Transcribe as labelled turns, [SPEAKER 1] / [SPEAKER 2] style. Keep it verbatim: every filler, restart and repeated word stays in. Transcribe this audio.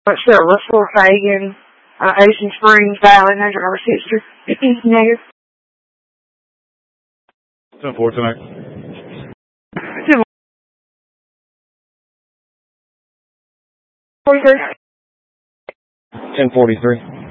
[SPEAKER 1] Sure, Russell Fagan, uh, Ocean Springs, Valley, Hundred Our Sister. Negative.
[SPEAKER 2] ten four tonight.
[SPEAKER 1] forty-three.
[SPEAKER 2] ten forty-three.